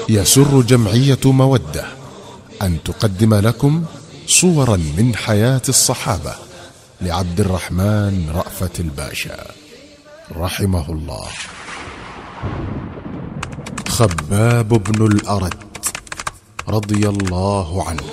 يسر جمعية مودة أن تقدم لكم صورا من حياة الصحابة لعبد الرحمن رأفت الباشا رحمه الله. خباب بن الأرت رضي الله عنه.